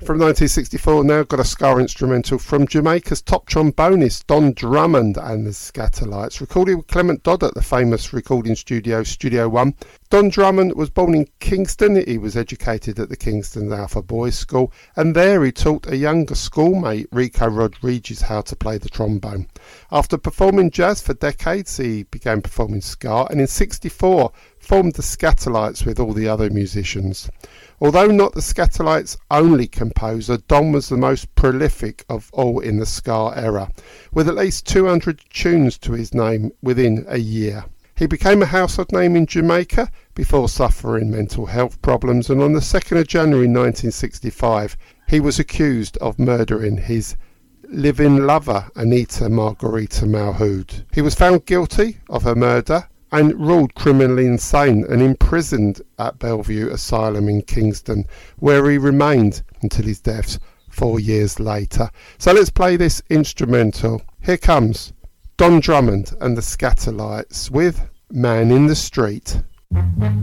From 1964 now, got a ska instrumental from Jamaica's top trombonist Don Drummond and the Scatterlights, recorded with Clement Dodd at the famous recording studio Studio One. Don Drummond was born in Kingston. He was educated at the Kingston Alpha Boys School, and there he taught a younger schoolmate, Rico Rodriguez, how to play the trombone. After performing jazz for decades, he began performing ska, and in '64 formed the Scatterlights with all the other musicians. Although not the Scatterlights' only composer, Don was the most prolific of all in the ska era, with at least 200 tunes to his name within a year. He became a household name in Jamaica before suffering mental health problems, and on the 2nd of January 1965 he was accused of murdering his live-in lover, Anita Margarita Malhoud. He was found guilty of her murder and ruled criminally insane and imprisoned at Bellevue Asylum in Kingston, where he remained until his death 4 years later. So let's play this instrumental. Here comes Don Drummond and the Scatterlights with Man in the Street.